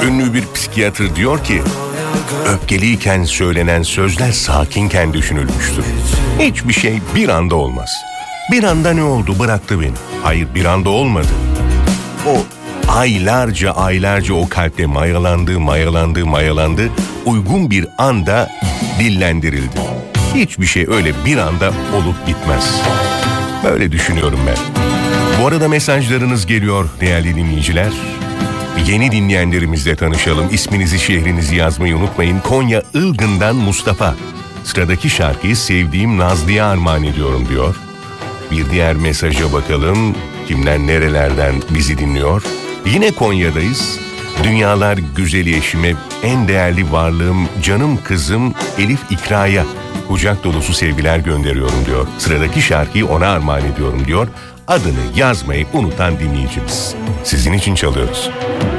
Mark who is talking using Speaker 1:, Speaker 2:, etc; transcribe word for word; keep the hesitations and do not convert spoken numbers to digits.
Speaker 1: Ünlü bir psikiyatr diyor ki, öfkeliyken söylenen sözler sakinken düşünülmüştür. Hiçbir şey bir anda olmaz. Bir anda ne oldu, bıraktı beni? Hayır, bir anda olmadı. O aylarca aylarca o kalpte mayalandı, mayalandı, mayalandı. Uygun bir anda dillendirildi. Hiçbir şey öyle bir anda olup bitmez. Böyle düşünüyorum ben. Bu arada mesajlarınız geliyor değerli dinleyiciler. Yeni dinleyenlerimizle tanışalım. İsminizi, şehrinizi yazmayı unutmayın. Konya Ilgın'dan Mustafa. Sıradaki şarkıyı sevdiğim Nazlı'ya armağan ediyorum diyor. Bir diğer mesaja bakalım. Kimler nerelerden bizi dinliyor? Yine Konya'dayız. Dünyalar güzeli eşime, en değerli varlığım, canım kızım Elif İkra'ya kucak dolusu sevgiler gönderiyorum diyor. Sıradaki şarkıyı ona armağan ediyorum diyor. Adını yazmayı unutan dinleyicimiz. Sizin için çalıyoruz.